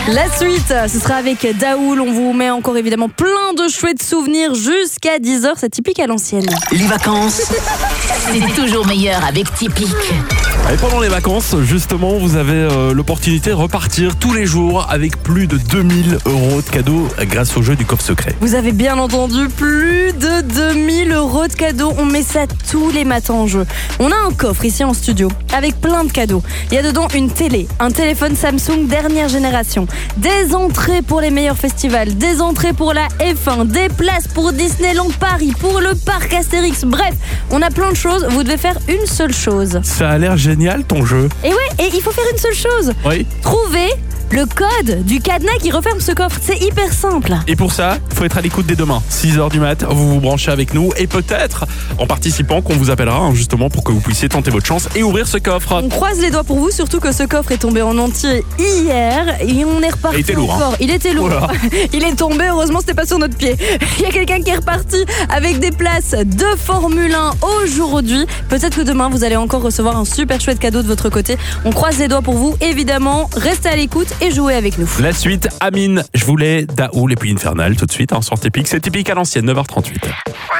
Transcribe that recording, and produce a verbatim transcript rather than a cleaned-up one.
La suite, ce sera avec Daoul. On vous met encore évidemment plein de chouettes souvenirs jusqu'à dix heures. C'est typique à l'ancienne. Les vacances, c'est toujours meilleur avec Tipeee. Et pendant les vacances, justement, vous avez euh, l'opportunité de repartir tous les jours avec plus de deux mille euros de cadeaux grâce au jeu du coffre secret. Vous avez bien entendu, plus de deux mille euros de cadeaux. On met ça tous les matins en jeu. On a un coffre ici en studio avec plein de cadeaux. Il y a dedans une télé, un téléphone Samsung dernière génération, des entrées pour les meilleurs festivals, des entrées pour la F un, des places pour Disneyland Paris, pour le parc Astérix. Bref, on a plein de choses. Vous devez faire une seule chose. Ça a l'air génial ton jeu. Et ouais, et il faut faire une seule chose. Oui. Trouver le code du cadenas qui referme ce coffre. C'est hyper simple. Et pour ça, il faut être à l'écoute dès demain. six heures du mat, vous vous branchez avec nous et peut-être en participant qu'on vous appellera hein, justement pour que vous puissiez tenter votre chance et ouvrir ce coffre. On croise les doigts pour vous, surtout que ce coffre est tombé en entier hier et on est reparti. Il était lourd, encore. hein. Il était lourd. Voilà. Il est tombé, heureusement c'était pas sur notre pied. Il y a quelqu'un qui est reparti avec des places de Formule un aujourd'hui. Peut-être que demain vous allez encore recevoir un super chouette cadeau de votre côté. On croise les doigts pour vous, évidemment. Restez à l'écoute et jouez avec nous. La suite, Amine, je voulais Daoul et puis Infernal tout de suite hein, sur Tipeee. C'est typique à l'ancienne, neuf heures trente-huit.